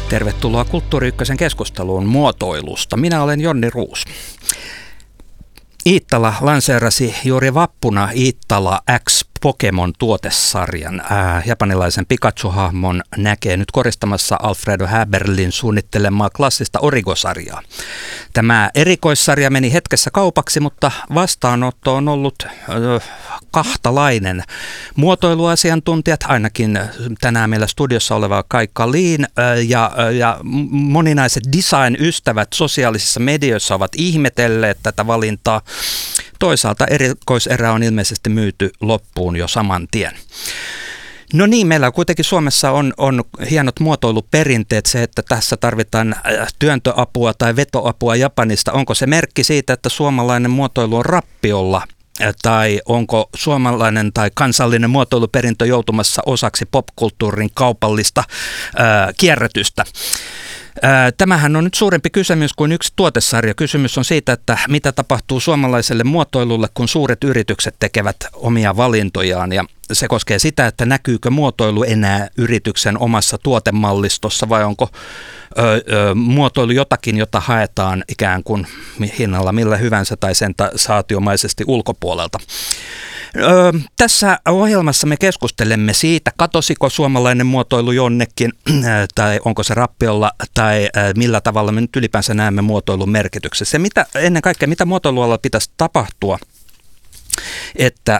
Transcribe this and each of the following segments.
Tervetuloa Kulttuuri Ykkösen keskusteluun muotoilusta. Minä olen Jonni Ruus. Iittala lanseerasi juuri vappuna Iittala X Pokemon-tuotesarjan. Japanilaisen Pikachu-hahmon näkee nyt koristamassa Alfredo Häberlin suunnittelemaa klassista Origo-sarjaa. Tämä erikoissarja meni hetkessä kaupaksi, mutta vastaanotto on ollut kahtalainen. Muotoiluasiantuntijat, ainakin tänään meillä studiossa oleva Kai Kalin ja moninaiset design-ystävät sosiaalisissa medioissa ovat ihmetelleet tätä valintaa. Toisaalta erikoiserä on ilmeisesti myyty loppuun jo saman tien. No niin, meillä kuitenkin Suomessa on hienot muotoiluperinteet. Se, että tässä tarvitaan työntöapua tai vetoapua Japanista, onko se merkki siitä, että suomalainen muotoilu on rappiolla? Tai onko suomalainen tai kansallinen muotoiluperintö joutumassa osaksi popkulttuurin kaupallista kierrätystä? Tämähän on nyt suurempi kysymys kuin yksi tuotesarja. Kysymys on siitä, että mitä tapahtuu suomalaiselle muotoilulle, kun suuret yritykset tekevät omia valintojaan. Ja se koskee sitä, että näkyykö muotoilu enää yrityksen omassa tuotemallistossa vai onko muotoilu jotakin, jota haetaan ikään kuin hinnalla millä hyvänsä tai sensaatiomaisesti ulkopuolelta. Tässä ohjelmassa me keskustelemme siitä, katosiko suomalainen muotoilu jonnekin, tai onko se rappiolla, tai millä tavalla me nyt ylipäänsä näemme muotoilun merkityksessä. Ja ennen kaikkea, mitä muotoilualalla pitäisi tapahtua, että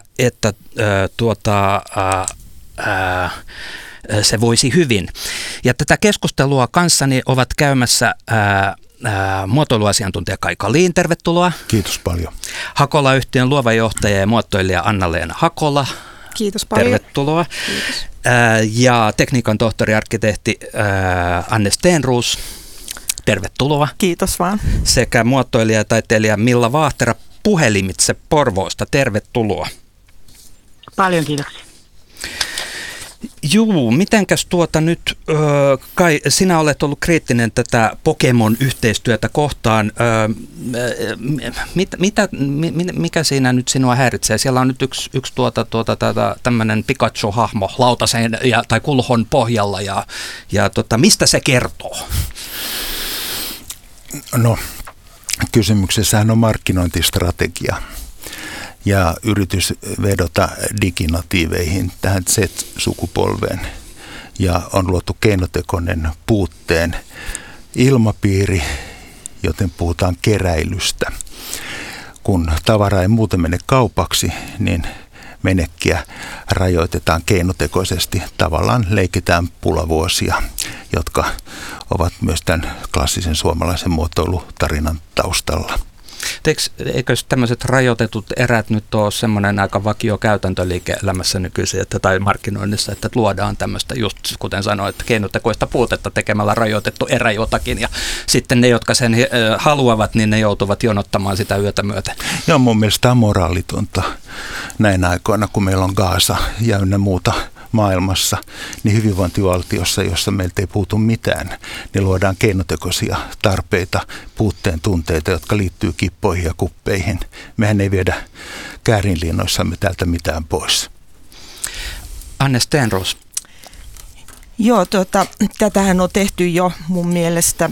se voisi hyvin. Ja tätä keskustelua kanssani ovat käymässä muotoiluasiantuntija Kai Kalin, tervetuloa. Kiitos paljon. Hakola-yhtiön luova johtaja ja muotoilija Anna-Leena Hakola. Kiitos paljon. Tervetuloa. Kiitos. Ja tekniikan tohtori-arkkitehti Anne Stenroos. Tervetuloa. Kiitos vaan. Sekä muotoilija ja taiteilija Milla Vaahtera Puhelimitse Porvoosta. Tervetuloa. Paljon kiitoksia. Juu, mitenkäs nyt, Kai, sinä olet ollut kriittinen tätä Pokemon-yhteistyötä kohtaan. Mikä siinä nyt sinua häiritsee? Siellä on nyt yksi tämmöinen Pikachu-hahmo lautasen tai kulhon pohjalla ja mistä se kertoo? No, kysymyksessähän on markkinointistrategia. Ja yritys vedota diginatiiveihin, tähän Z-sukupolveen. Ja on luotu keinotekoinen puutteen ilmapiiri, joten puhutaan keräilystä. Kun tavara ei muuten mene kaupaksi, niin menekkiä rajoitetaan keinotekoisesti. Tavallaan leikitään pulavuosia, jotka ovat myös tämän klassisen suomalaisen muotoilutarinan taustalla. Eikö tämmöiset rajoitetut erät nyt ole semmoinen aika vakio käytäntö liike-elämässä nykyisin tai markkinoinnissa, että luodaan tämmöistä just kuten sanoit, keinotekoista puutetta tekemällä rajoitettu erä jotakin ja sitten ne, jotka sen haluavat, niin ne joutuvat jonottamaan sitä yötä myöten. Joo, mun mielestä on moraalitonta näin aikoina, kun meillä on Gaasa ja ynnä muuta maailmassa, niin hyvinvointivaltiossa, jossa meiltä ei puutu mitään, niin luodaan keinotekoisia tarpeita, puutteen tunteita, jotka liittyy kippoihin ja kuppeihin. Mehän ei viedä käärinliinoissamme täältä mitään pois. Anne Stenroos. Joo, tätähän on tehty jo mun mielestä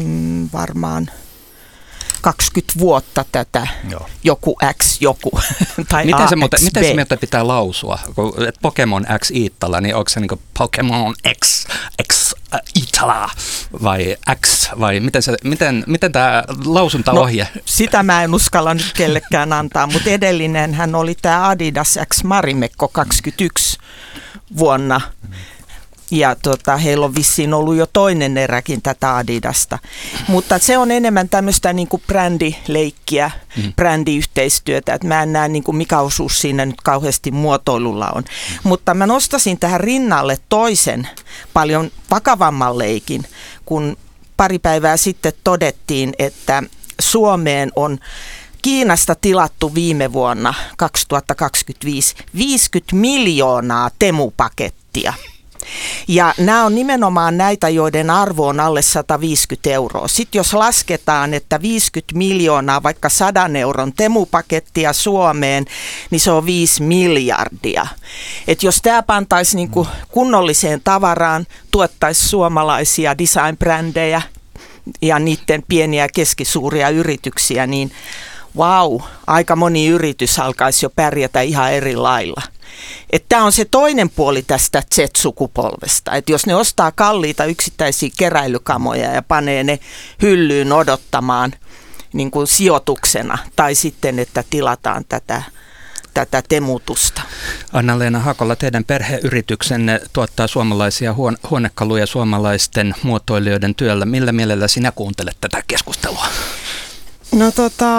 varmaan 20 vuotta tätä. Joo. Joku X joku tai miten se mieltä pitää lausua? Et Pokemon X Iittala, niin onko se niin Pokemon X Iittala vai X vai miten tämä lausuntaohje? No, sitä mä en uskalla nyt kellekään antaa, mutta edellinen hän oli tämä Adidas X Marimekko 21 vuonna. Ja heillä on vissiin ollut jo toinen eräkin tätä Adidasta. Mutta se on enemmän tämmöistä niin kuin brändileikkiä, brändiyhteistyötä. Että mä en näe niin kuin mikä osuus siinä nyt kauheasti muotoilulla on. Mutta mä nostasin tähän rinnalle toisen paljon vakavamman leikin, kun pari päivää sitten todettiin, että Suomeen on Kiinasta tilattu viime vuonna 2025 50 miljoonaa temupakettia. Ja nämä on nimenomaan näitä, joiden arvo on alle 150 euroa. Sitten jos lasketaan, että 50 miljoonaa vaikka 100 euron temupakettia Suomeen, niin se on 5 miljardia. Et jos tämä pantaisi niinku kunnolliseen tavaraan, tuottaisi suomalaisia design-brändejä ja niiden pieniä ja keskisuuria yrityksiä, niin aika moni yritys alkaisi jo pärjätä ihan eri lailla. Tämä on se toinen puoli tästä Z-sukupolvesta, että jos ne ostaa kalliita yksittäisiä keräilykamoja ja panee ne hyllyyn odottamaan niin kuin sijoituksena tai sitten, että tilataan tätä temutusta. Anna-Leena Hakola, teidän perheyrityksenne tuottaa suomalaisia huonekaluja suomalaisten muotoilijoiden työllä. Millä mielellä sinä kuuntelet tätä keskustelua? No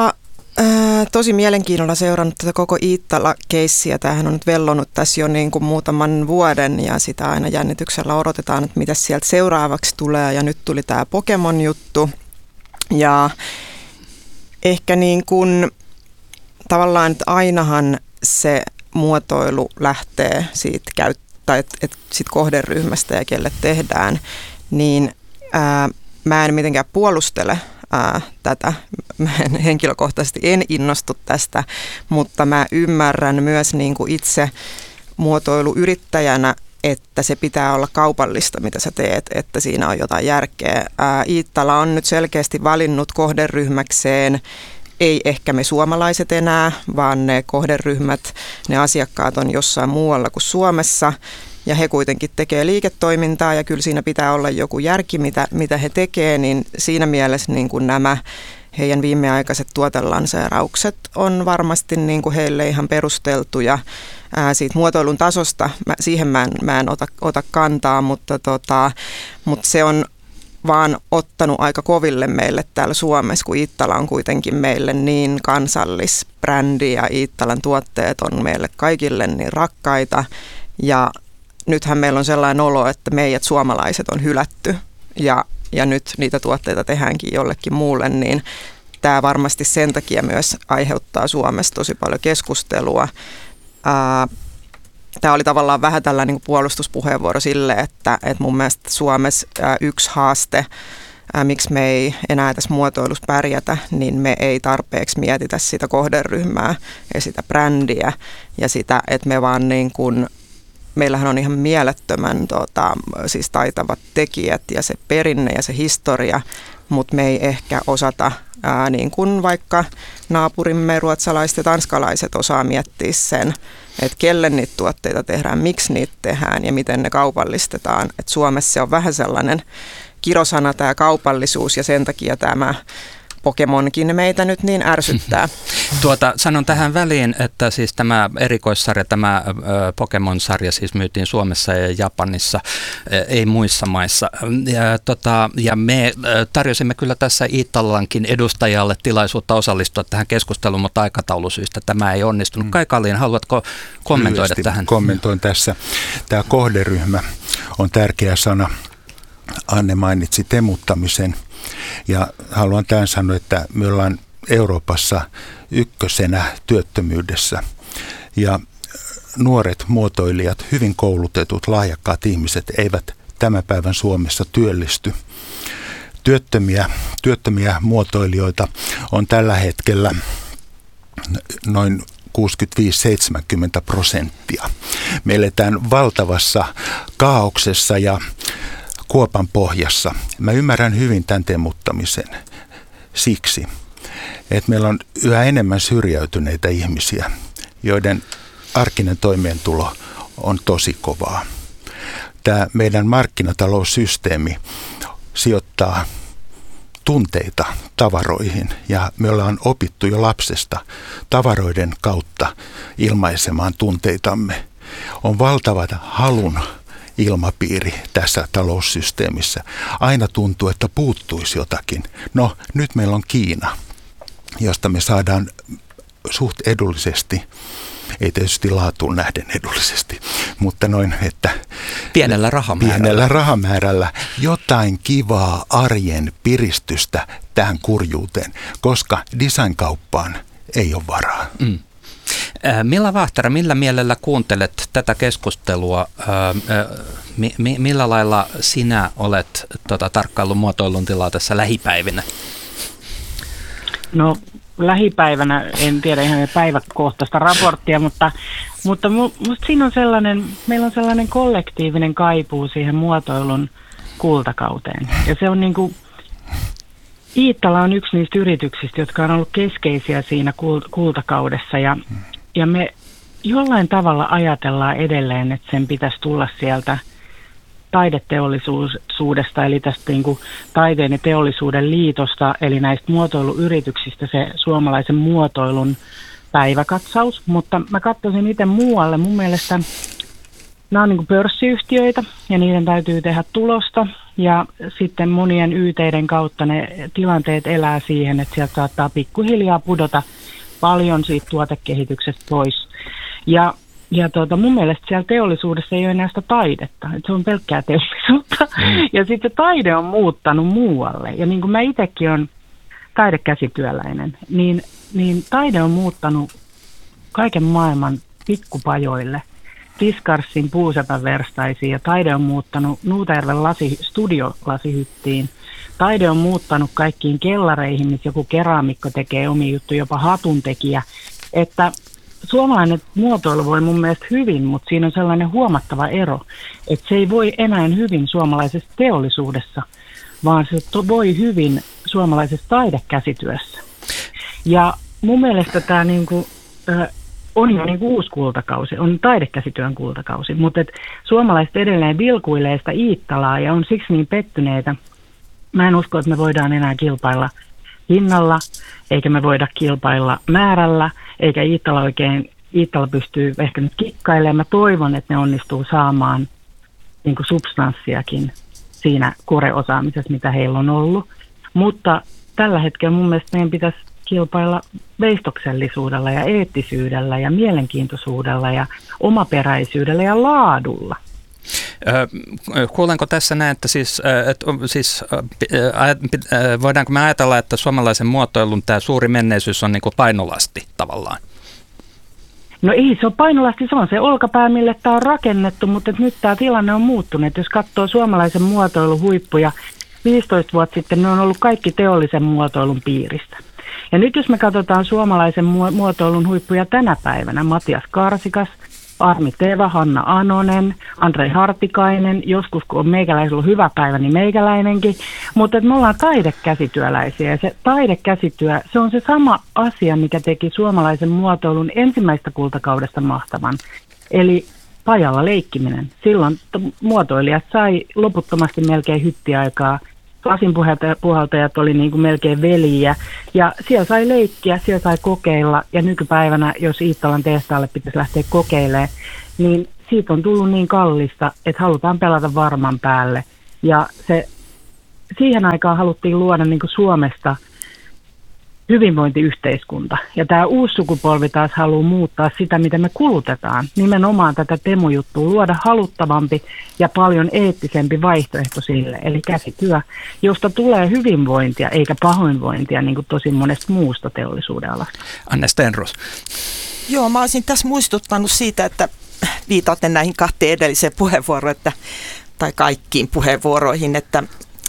tosi mielenkiinnolla seurannut tätä koko Iittala-keissiä. Tämähän on nyt vellonut tässä jo niin kuin muutaman vuoden ja sitä aina jännityksellä odotetaan, että mitä sieltä seuraavaksi tulee. Ja nyt tuli tämä Pokemon-juttu ja ehkä niin kuin tavallaan, että ainahan se muotoilu lähtee siitä siitä kohderyhmästä ja kelle tehdään, niin mä en mitenkään puolustele tätä. Mä henkilökohtaisesti en innostu tästä, mutta mä ymmärrän myös niin kuin itse muotoiluyrittäjänä, että se pitää olla kaupallista, mitä sä teet, että siinä on jotain järkeä. Iittala on nyt selkeästi valinnut kohderyhmäkseen, ei ehkä me suomalaiset enää, vaan ne kohderyhmät, ne asiakkaat on jossain muualla kuin Suomessa. Ja he kuitenkin tekee liiketoimintaa ja kyllä siinä pitää olla joku järki, mitä he tekee, niin siinä mielessä niin kuin nämä heidän viimeaikaiset tuotelanseeraukset on varmasti niin kuin heille ihan perusteltuja. Siitä muotoilun tasosta, siihen mä en ota kantaa, mutta se on vaan ottanut aika koville meille täällä Suomessa, kun Iittala on kuitenkin meille niin kansallisbrändi ja Iittalan tuotteet on meille kaikille niin rakkaita ja nythän meillä on sellainen olo, että meidät suomalaiset on hylätty ja nyt niitä tuotteita tehdäänkin jollekin muulle, niin tämä varmasti sen takia myös aiheuttaa Suomessa tosi paljon keskustelua. Tämä oli tavallaan vähän tällainen niin kuin puolustuspuheenvuoro sille, että mun mielestä Suomessa yksi haaste, miksi me ei enää tässä muotoilussa pärjätä, niin me ei tarpeeksi mietitä sitä kohderyhmää ja sitä brändiä ja sitä, että me vaan niin kuin meillähän on ihan mielettömän siis taitavat tekijät ja se perinne ja se historia, mutta me ei ehkä osata, niin kuin vaikka naapurimme ruotsalaiset ja tanskalaiset osaa miettiä sen, että kelle niitä tuotteita tehdään, miksi niitä tehdään ja miten ne kaupallistetaan. Et Suomessa se on vähän sellainen kirosana tämä kaupallisuus ja sen takia tämä Pokemonkin meitä nyt niin ärsyttää. Sanon tähän väliin, että siis tämä erikoissarja, tämä Pokemon-sarja siis myytiin Suomessa ja Japanissa, ei muissa maissa. Ja me tarjosimme kyllä tässä Iittalankin edustajalle tilaisuutta osallistua tähän keskusteluun, mutta aikataulusyistä tämä ei onnistunut. Kai Kalliin, haluatko kommentoida lyhyesti tähän? Kommentoin tässä. Tämä kohderyhmä on tärkeä sana. Anne mainitsi temuttamisen. Ja haluan tämän sanoa, että me ollaan Euroopassa ykkösenä työttömyydessä ja nuoret muotoilijat, hyvin koulutetut, lahjakkaat ihmiset eivät tämän päivän Suomessa työllisty. Työttömiä muotoilijoita on tällä hetkellä noin 65-70%. Me eletään valtavassa kaauksessa ja kuopan pohjassa. Mä ymmärrän hyvin tämän temuttamisen siksi, että meillä on yhä enemmän syrjäytyneitä ihmisiä, joiden arkinen toimeentulo on tosi kovaa. Tämä meidän markkinataloussysteemi sijoittaa tunteita tavaroihin ja me ollaan opittu jo lapsesta tavaroiden kautta ilmaisemaan tunteitamme. On valtava halun ilmapiiri tässä taloussysteemissä. Aina tuntuu, että puuttuisi jotakin. No, nyt meillä on Kiina, josta me saadaan suht edullisesti, ei tietysti laatuun nähden edullisesti, mutta noin, että pienellä rahamäärällä jotain kivaa arjen piristystä tähän kurjuuteen, koska designkauppaan ei ole varaa. Milla Vahtera, millä mielellä kuuntelet tätä keskustelua? Millä lailla sinä olet tarkkaillut muotoilun tilaa tässä lähipäivinä? No lähipäivänä, en tiedä ihan päiväkohtaista raporttia, mutta musta siinä on meillä on sellainen kollektiivinen kaipuu siihen muotoilun kultakauteen. Ja se on Iittala on yksi niistä yrityksistä, jotka on ollut keskeisiä siinä kultakaudessa ja me jollain tavalla ajatellaan edelleen, että sen pitäisi tulla sieltä taideteollisuudesta, eli tästä taiteen ja teollisuuden liitosta, eli näistä muotoiluyrityksistä se suomalaisen muotoilun päiväkatsaus, mutta mä katsoisin itse muualle. Mun mielestä nämä on pörssiyhtiöitä ja niiden täytyy tehdä tulosta ja sitten monien yteiden kautta ne tilanteet elää siihen, että sieltä saattaa pikkuhiljaa pudota paljon siitä tuotekehityksestä pois. Ja mun mielestä siellä teollisuudessa ei ole enää sitä taidetta, että se on pelkkää teollisuutta. Ja sitten se taide on muuttanut muualle. Ja niin kuin mä itsekin olen taidekäsityöläinen, niin taide on muuttanut kaiken maailman pikkupajoille. Fiskarsin puusepän verstaisiin ja taide on muuttanut Nuutajärven studiolasihyttiin. Taide on muuttanut kaikkiin kellareihin, missä joku keraamikko tekee omia juttuja, jopa hatuntekijä. Että suomalainen muotoilu voi mun mielestä hyvin, mutta siinä on sellainen huomattava ero, että se ei voi enää hyvin suomalaisessa teollisuudessa, vaan se voi hyvin suomalaisessa taidekäsityössä. Ja mun mielestä tämä on jo uusi kultakausi, on taidekäsityön kultakausi, mutta suomalaiset edelleen vilkuilee sitä Iittalaa ja on siksi niin pettyneitä. Mä en usko, että me voidaan enää kilpailla hinnalla, eikä me voida kilpailla määrällä, eikä Iittala pystyy ehkä nyt kikkailemaan. Mä toivon, että ne onnistuu saamaan substanssiakin siinä koreosaamisessa, mitä heillä on ollut. Mutta tällä hetkellä mun mielestä meidän pitäisi kilpailla veistoksellisuudella ja eettisyydellä ja mielenkiintoisuudella ja omaperäisyydellä ja laadulla. Kuulenko tässä näin, että voidaanko me ajatella, että suomalaisen muotoilun tämä suuri menneisyys on painolasti tavallaan? No ei se ole painolasti, se on se olkapää, mille tämä on rakennettu, mutta nyt tämä tilanne on muuttunut. Jos katsoo suomalaisen muotoilun huippuja, 15 vuotta sitten ne on ollut kaikki teollisen muotoilun piiristä. Ja nyt jos me katsotaan suomalaisen muotoilun huippuja tänä päivänä, Matias Karsikas, Armi Teva, Hanna Anonen, Andrei Hartikainen, joskus kun on meikäläisellä hyvä päivä, niin meikäläinenkin, mutta me ollaan taidekäsityöläisiä ja se taidekäsityö, se on se sama asia, mikä teki suomalaisen muotoilun ensimmäistä kultakaudesta mahtavan, eli pajalla leikkiminen. Silloin muotoilijat sai loputtomasti melkein hyttiaikaa. Lasinpuhaltajat oli melkein veljiä ja siellä sai leikkiä, siellä sai kokeilla ja nykypäivänä, jos Iittalan tehtaalle pitäisi lähteä kokeilemaan, niin siitä on tullut niin kallista, että halutaan pelata varman päälle. Ja siihen aikaan haluttiin luoda Suomesta hyvinvointiyhteiskunta. Ja tämä uusi sukupolvi taas haluaa muuttaa sitä, mitä me kulutetaan. Nimenomaan tätä Temu-juttua, luoda haluttavampi ja paljon eettisempi vaihtoehto sille. Eli käsityö, josta tulee hyvinvointia eikä pahoinvointia, niin kuin tosi monesta muusta teollisuuden alasta. Anne Stenros. Joo, mä olisin tässä muistuttanut siitä, että viitaatte näihin kahteen edelliseen puheenvuoroon, tai kaikkiin puheenvuoroihin, että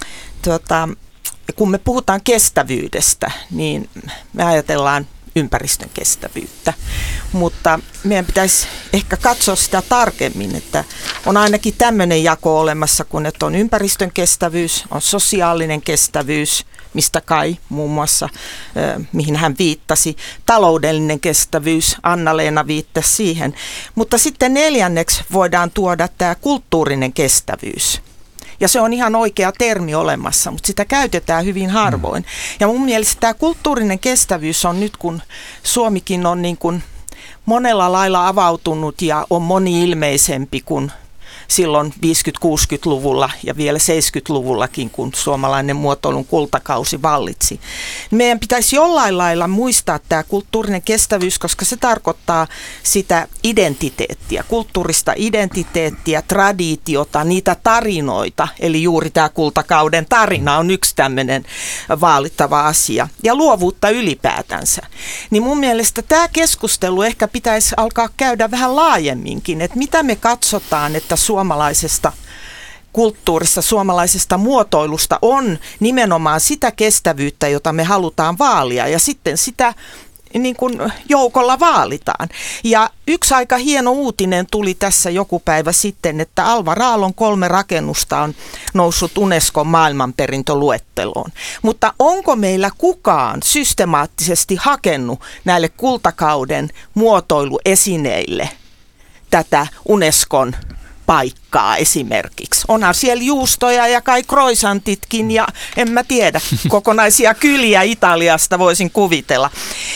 kun me puhutaan kestävyydestä, niin me ajatellaan ympäristön kestävyyttä, mutta meidän pitäisi ehkä katsoa sitä tarkemmin, että on ainakin tämmöinen jako olemassa, kun että on ympäristön kestävyys, on sosiaalinen kestävyys, mistä Kai muun muassa, mihin hän viittasi, taloudellinen kestävyys, Anna-Leena viittasi siihen, mutta sitten neljänneksi voidaan tuoda tämä kulttuurinen kestävyys. Ja se on ihan oikea termi olemassa, mutta sitä käytetään hyvin harvoin. Ja mun mielestä tämä kulttuurinen kestävyys on nyt, kun Suomikin on monella lailla avautunut ja on moni-ilmeisempi kuin silloin 50-60-luvulla ja vielä 70-luvullakin, kun suomalainen muotoilun kultakausi vallitsi. Meidän pitäisi jollain lailla muistaa tämä kulttuurinen kestävyys, koska se tarkoittaa sitä identiteettiä, kulttuurista identiteettiä, traditiota, niitä tarinoita, eli juuri tämä kultakauden tarina on yksi tämmöinen vaalittava asia, ja luovuutta ylipäätänsä. Niin mun mielestä tämä keskustelu ehkä pitäisi alkaa käydä vähän laajemminkin, että mitä me katsotaan, että suomalaisesta kulttuurissa, suomalaisesta muotoilusta on nimenomaan sitä kestävyyttä, jota me halutaan vaalia, ja sitten sitä niin kuin joukolla vaalitaan. Ja yksi aika hieno uutinen tuli tässä joku päivä sitten, että Alvar Aallon 3 rakennusta on noussut Unescon maailmanperintöluetteloon. Mutta onko meillä kukaan systemaattisesti hakenut näille kultakauden muotoiluesineille tätä Unescon paikkaa esimerkiksi? Onhan siellä juustoja ja kai croissantitkin ja en mä tiedä, kokonaisia kyliä Italiasta voisin kuvitella.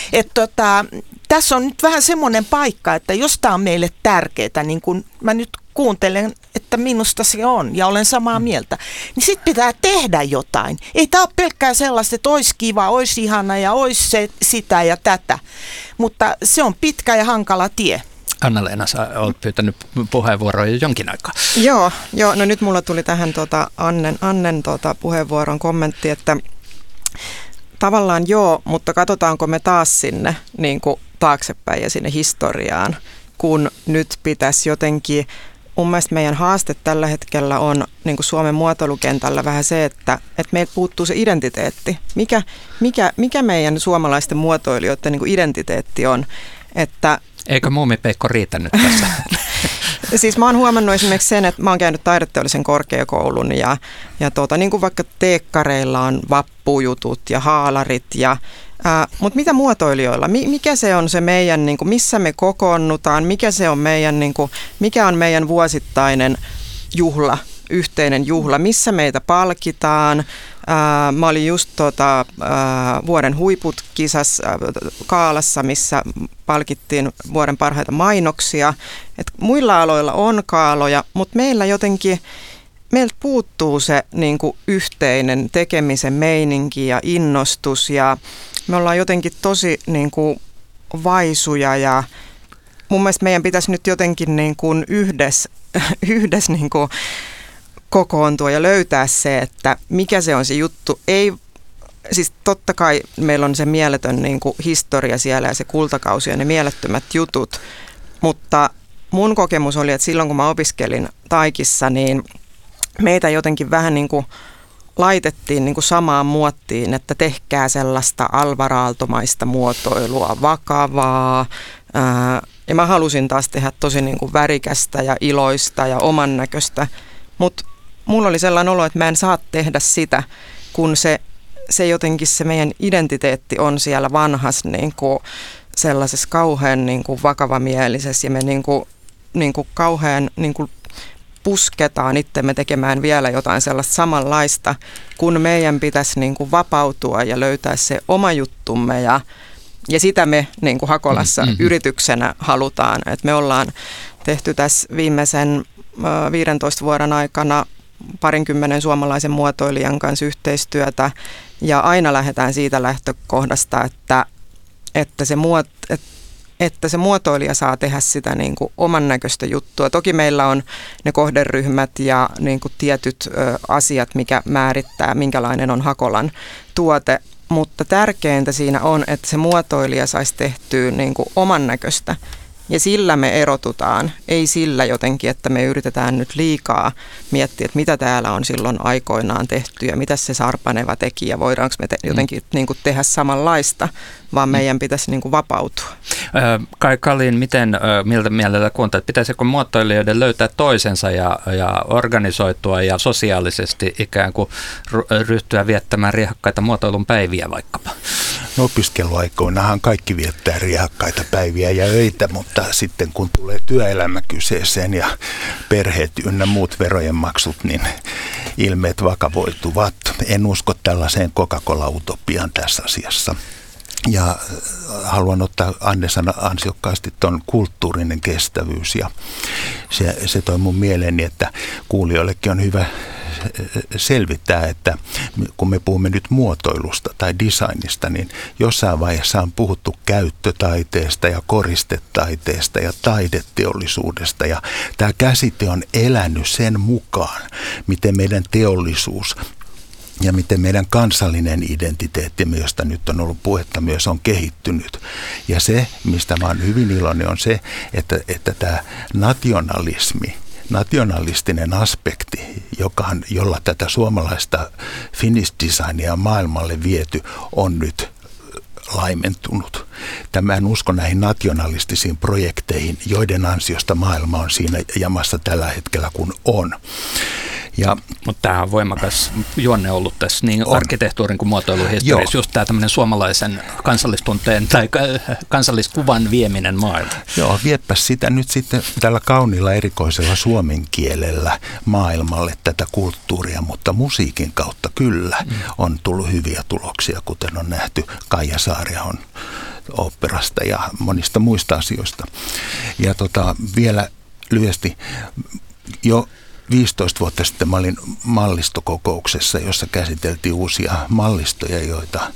Tässä on nyt vähän semmoinen paikka, että jos tämä on meille tärkeää, niin kuin mä nyt kuuntelen, että minusta se on ja olen samaa mieltä, niin sitten pitää tehdä jotain. Ei tämä ole pelkkää sellaista, että olisi kiva, olisi ihana ja olisi se, sitä ja tätä, mutta se on pitkä ja hankala tie. Anna-Leena, sä olet pyytänyt puheenvuoroa jo jonkin aikaa. Joo, no nyt mulla tuli tähän Annen puheenvuoron kommentti, että tavallaan joo, mutta katsotaanko me taas sinne niin kuin taaksepäin ja sinne historiaan, kun nyt pitäisi jotenkin, mun mielestä meidän haaste tällä hetkellä on niin kuin Suomen muotoilukentällä vähän se, että meiltä puuttuu se identiteetti. Mikä meidän suomalaisten muotoilijoiden niin kuin identiteetti on, että eikö Muumipeikko riitä nyt tässä? Siis mä oon huomannut esimerkiksi sen, että mä oon käynyt taideteollisen korkeakoulun ja niin kuin vaikka teekkareilla on vappujutut ja haalarit mutta mitä muotoilijoilla? Mikä se on se meidän, niin kuin, missä me kokoonnutaan? Mikä se on meidän, niin kuin, mikä on meidän vuosittainen juhla, yhteinen juhla? Missä meitä palkitaan? Mä olin just vuoden huiput kisassa Kaalassa, missä palkittiin vuoden parhaita mainoksia. Et muilla aloilla on kaaloja, mutta meillä jotenkin, meiltä puuttuu se niin kuin yhteinen tekemisen meininki ja innostus ja me ollaan jotenkin tosi niin kuin vaisuja ja mun mielestä meidän pitäisi nyt jotenkin niin kuin yhdessä niin kuin kokoontua ja löytää se, että mikä se on se juttu. Ei, siis totta kai meillä on se mieletön niin kuin historia siellä ja se kultakausi ja ne mielettömät jutut, mutta mun kokemus oli, että silloin kun mä opiskelin Taikissa, niin meitä jotenkin vähän niin kuin laitettiin niin kuin samaan muottiin, että tehkää sellaista Alvar Aaltomaista muotoilua, vakavaa. Ja mä halusin taas tehdä tosi niin kuin värikästä ja iloista ja oman näköistä, mutta mulla oli sellainen olo, että mä en saa tehdä sitä, kun se jotenkin se meidän identiteetti on siellä vanhassa niin kuin sellaisessa kauhean niin kuin vakavamielisessä ja me niin kuin kauhean niin kuin pusketaan itsemme tekemään vielä jotain sellaista samanlaista, kun meidän pitäisi niin kuin vapautua ja löytää se oma juttumme ja sitä me niin kuin Hakolassa yrityksenä halutaan. Et me ollaan tehty tässä viimeisen 15 vuoden aikana 20 suomalaisen muotoilijan kanssa yhteistyötä ja aina lähdetään siitä lähtökohdasta, että se muotoilija saa tehdä sitä niin kuin oman näköistä juttua. Toki meillä on ne kohderyhmät ja niin kuin tietyt asiat, mikä määrittää, minkälainen on Hakolan tuote, mutta tärkeintä siinä on, että se muotoilija saisi tehtyä niin kuin oman näköistä. Ja sillä me erotutaan, ei sillä jotenkin, että me yritetään nyt liikaa miettiä, että mitä täällä on silloin aikoinaan tehty ja mitä se Sarpaneva teki ja voidaanko me jotenkin niin kuin tehdä samanlaista, vaan meidän pitäisi niin kuin vapautua. Kai Kalin, miltä mielellä kuuntelet, pitäisikö muotoilijoiden löytää toisensa ja organisoitua ja sosiaalisesti ikään kuin ryhtyä viettämään riehakkaita muotoilun päiviä vaikkapa? No, opiskeluaikoinahan kaikki viettää riehakkaita päiviä ja öitä, mutta sitten kun tulee työelämä kyseeseen ja perheet ynnä muut verojen maksut, niin ilmeet vakavoituvat. En usko tällaiseen Coca-Cola-utopiaan tässä asiassa. Ja haluan ottaa Anne ansiokkaasti tuon kulttuurinen kestävyys ja se toi mun mieleeni, että kuulijoillekin on hyvä selvittää, että kun me puhumme nyt muotoilusta tai designista, niin jossain vaiheessa on puhuttu käyttötaiteesta ja koristetaiteesta ja taideteollisuudesta ja tämä käsite on elänyt sen mukaan, miten meidän teollisuus ja miten meidän kansallinen identiteettimme, josta nyt on ollut puhetta myös, on kehittynyt. Ja se, mistä mä oon hyvin iloinen, on se, että tämä nationalistinen aspekti, jolla tätä suomalaista Finnish designia maailmalle viety, on nyt laimentunut. Mä en usko näihin nationalistisiin projekteihin, joiden ansiosta maailma on siinä jamassa tällä hetkellä kun on. Mutta tämä on voimakas juonne ollut tässä niin arkkitehtuurin kuin muotoiluhistoriassa, just tämä tämmöinen suomalaisen kansallistunteen tai kansalliskuvan vieminen maailmaan. Joo, viepäs sitä nyt sitten tällä kauniilla erikoisella suomen kielellä maailmalle tätä kulttuuria, mutta musiikin kautta kyllä on tullut hyviä tuloksia, kuten on nähty Kaija Saariahon oopperasta ja monista muista asioista. Ja vielä lyhyesti, jo 15 vuotta sitten mä olin mallistokokouksessa, jossa käsiteltiin uusia mallistoja, joita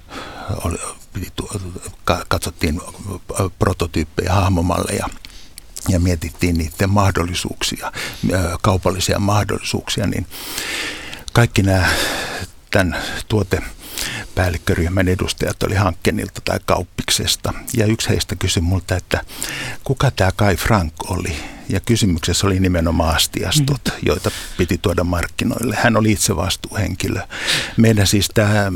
katsottiin prototyyppejä, hahmomalleja ja mietittiin niiden mahdollisuuksia, kaupallisia mahdollisuuksia, niin kaikki nämä tämän tuotepäällikköryhmän edustajat oli Hankkenilta tai Kauppiksesta. Ja yksi heistä kysyi multa, että kuka tämä Kai Frank oli? Ja kysymyksessä oli nimenomaan astiastot, joita piti tuoda markkinoille. Hän oli itse vastuuhenkilö. Meidän siis tämä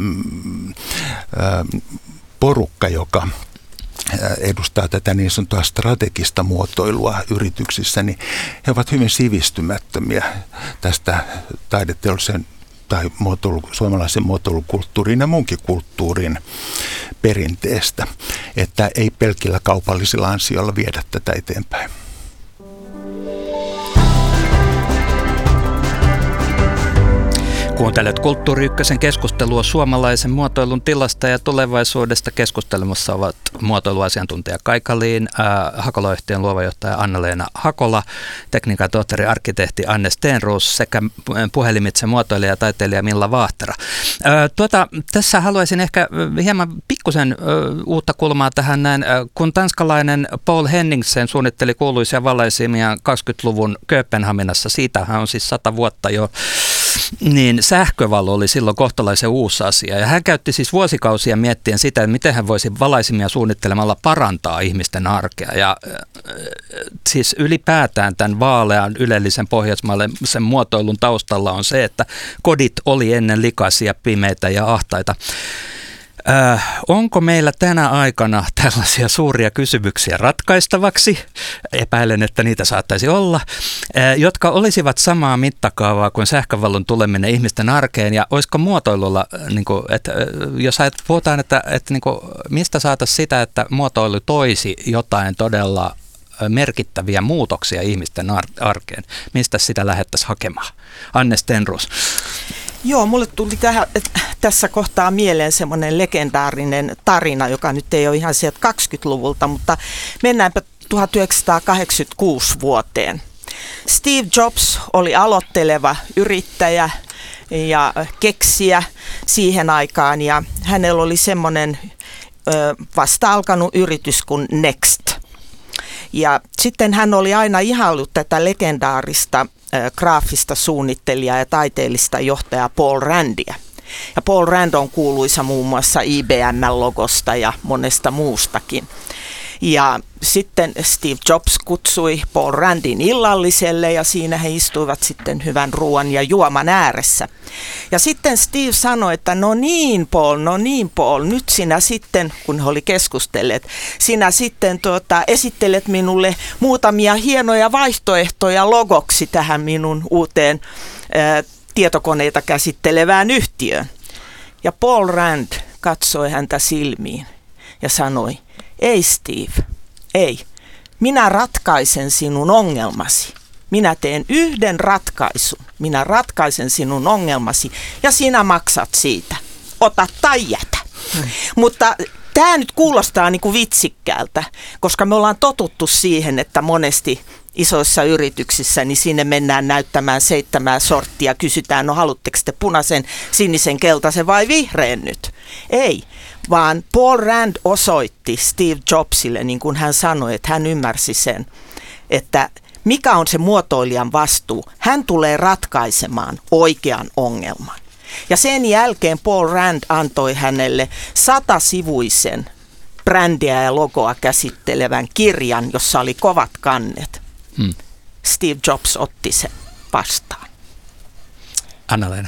porukka, joka edustaa tätä niin sanottua strategista muotoilua yrityksissä, niin he ovat hyvin sivistymättömiä tästä taideteollisen tai suomalaisen muotoilukulttuurin ja muunkin kulttuurin perinteestä, että ei pelkillä kaupallisilla ansioilla viedä tätä eteenpäin. Kuuntelet Kulttuuri Ykkösen keskustelua suomalaisen muotoilun tilasta ja tulevaisuudesta. Keskustelemassa ovat muotoiluasiantuntija Kai Kalin, Hakola-yhtiön luova johtaja Anna-Leena Hakola, tekniikan tohtori arkkitehti Anne Stenroos sekä puhelimitse muotoilija ja taiteilija Milla Vaahtera. Tässä haluaisin ehkä hieman pikkusen uutta kulmaa tähän näin. Kun tanskalainen Paul Henningsen suunnitteli kuuluisia valaisimia 20-luvun Kööpenhaminassa, siitähän on siis 100 vuotta jo, niin sähkövalo oli silloin kohtalaisen uusi asia. Ja hän käytti siis vuosikausia miettien sitä, että miten hän voisi valaisimia suunnittelemalla parantaa ihmisten arkea. Ja siis ylipäätään tämän vaalean ylellisen pohjoismaalaisen muotoilun taustalla on se, että kodit oli ennen likaisia, pimeitä ja ahtaita. Onko meillä tänä aikana tällaisia suuria kysymyksiä ratkaistavaksi, epäilen, että niitä saattaisi olla, jotka olisivat samaa mittakaavaa kuin sähkövalon tuleminen ihmisten arkeen, ja olisiko muotoilulla, niin kuin, että jos puhutaan, että niin kuin, mistä saataisiin sitä, että muotoilu toisi jotain todella merkittäviä muutoksia ihmisten arkeen, mistä sitä lähdettäisiin hakemaan? Anne Stenroos. Joo, mulle tuli tässä kohtaa mieleen semmoinen legendaarinen tarina, joka nyt ei ole ihan sieltä 20-luvulta, mutta mennäänpä 1986 vuoteen. Steve Jobs oli aloitteleva yrittäjä ja keksijä siihen aikaan, ja hänellä oli semmoinen vasta alkanut yritys kuin Next. Ja sitten hän oli aina ihaillut tätä legendaarista graafista suunnittelijaa ja taiteellista johtajaa Paul Randia. Ja Paul Rand on kuuluisa muun muassa IBM-logosta ja monesta muustakin. Ja sitten Steve Jobs kutsui Paul Randin illalliselle, ja siinä he istuivat sitten hyvän ruoan ja juoman ääressä. Ja sitten Steve sanoi, että no niin Paul, nyt sinä sitten, kun he oli keskustelleet, sinä sitten esittelet minulle muutamia hienoja vaihtoehtoja logoksi tähän minun uuteen tietokoneita käsittelevään yhtiöön. Ja Paul Rand katsoi häntä silmiin ja sanoi, ei Steve, ei. Minä ratkaisen sinun ongelmasi. Minä teen yhden ratkaisun. Minä ratkaisen sinun ongelmasi ja sinä maksat siitä. Ota tai jätä. Mutta Tämä nyt kuulostaa niin kuin vitsikkäältä, koska me ollaan totuttu siihen, että monesti isoissa yrityksissä, niin sinne mennään näyttämään 7 sorttia. Kysytään, no haluatteko te punaisen, sinisen, keltaisen vai vihreän nyt? Ei, vaan Paul Rand osoitti Steve Jobsille, niin kuin hän sanoi, että hän ymmärsi sen, että mikä on se muotoilijan vastuu. Hän tulee ratkaisemaan oikean ongelman. Ja sen jälkeen Paul Rand antoi hänelle 100-sivuisen brändiä ja logoa käsittelevän kirjan, jossa oli kovat kannet. Steve Jobs otti sen vastaan. Anna-Leena.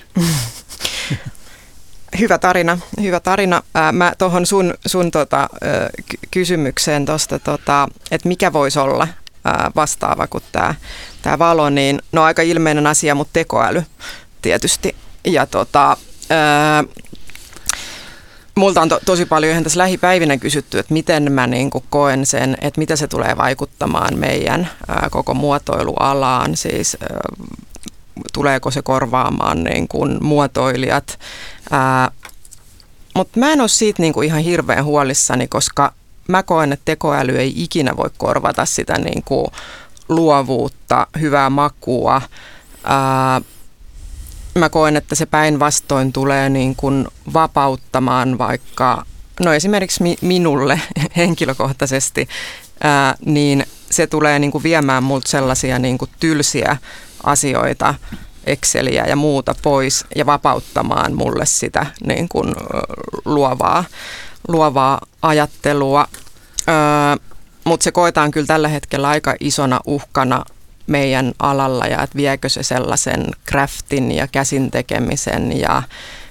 Hyvä tarina. Mä tuohon sun kysymykseen tuosta, että mikä voisi olla vastaava kuin tämä valo, niin no aika ilmeinen asia, mutta tekoäly tietysti. Ja multa on tosi paljon ihan tässä lähipäivinä kysytty, että miten mä niin kuin koen sen, että mitä se tulee vaikuttamaan meidän koko muotoilualaan, siis tuleeko se korvaamaan niin kuin muotoilijat. Mutta mä en ole siitä niin kuin ihan hirveän huolissani, koska mä koen, että tekoäly ei ikinä voi korvata sitä niin kuin luovuutta, hyvää makua. Mä koen, että se päinvastoin tulee niin kuin vapauttamaan vaikka, no esimerkiksi minulle henkilökohtaisesti, niin se tulee niin kuin viemään multa sellaisia niin kuin tylsiä asioita, Exceliä ja muuta pois ja vapauttamaan mulle sitä niin kuin luovaa ajattelua. Mutta se koetaan kyllä tällä hetkellä aika isona uhkana meidän alalla ja että viekö se sellaisen craftin ja käsin tekemisen ja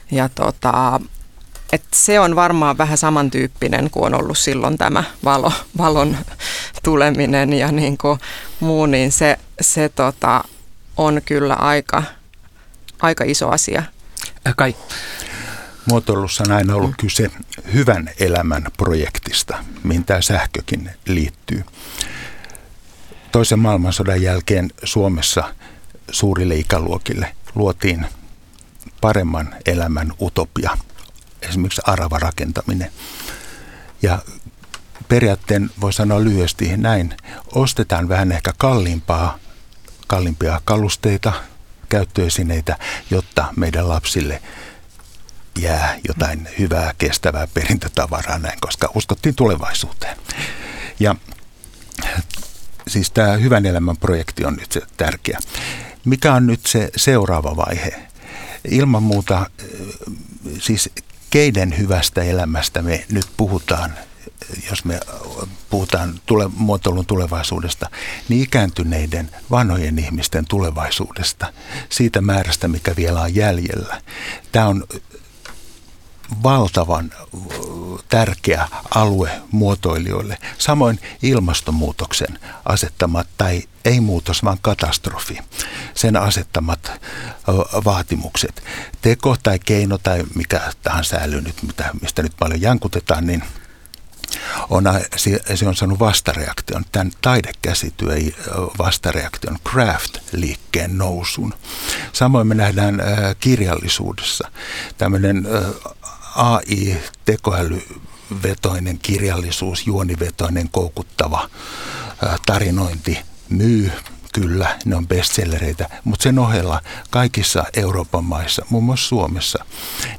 että se on varmaan vähän samantyyppinen kuin on ollut silloin tämä valon tuleminen ja niin kuin muu, niin se on kyllä aika iso asia. Kai. Muotoilussa on aina ollut kyse hyvän elämän projektista, mihin tämä sähkökin liittyy. Toisen maailmansodan jälkeen Suomessa suurille ikäluokille luotiin paremman elämän utopia, esimerkiksi aravarakentaminen. Ja periaatteen voi sanoa lyhyesti näin, ostetaan vähän ehkä kalliimpia kalusteita, käyttöesineitä, jotta meidän lapsille jää jotain hyvää, kestävää perintötavaraa näin, koska uskottiin tulevaisuuteen. Ja siis tämä hyvän elämän projekti on nyt se tärkeä. Mikä on nyt se seuraava vaihe? Ilman muuta, siis keiden hyvästä elämästä me nyt puhutaan, jos me puhutaan muotoilun tulevaisuudesta, niin ikääntyneiden vanhojen ihmisten tulevaisuudesta, siitä määrästä, mikä vielä on jäljellä. Tämä on valtavan tärkeä alue muotoilijoille. Samoin ilmastonmuutoksen asettamat, tai ei muutos, vaan katastrofi, sen asettamat vaatimukset. Teko tai keino tai mikä tahansa äly nyt, mistä nyt paljon jankutetaan, niin se on saanut vastareaktion, tämän taidekäsityö vastareaktion, craft-liikkeen nousun. Samoin me nähdään kirjallisuudessa tämmöinen AI-tekoälyvetoinen kirjallisuus, juonivetoinen, koukuttava tarinointi myy. Kyllä, ne on bestsellereitä, mutta sen ohella kaikissa Euroopan maissa, muun muassa Suomessa,